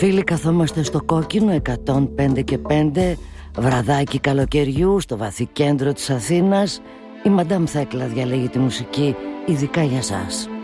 Φίλοι, καθόμαστε στο Κόκκινο 105 και 5, βραδάκι καλοκαιριού στο βαθύ κέντρο της Αθήνας. Η Μαντάμ Θέκλα διαλέγει τη μουσική ειδικά για σας.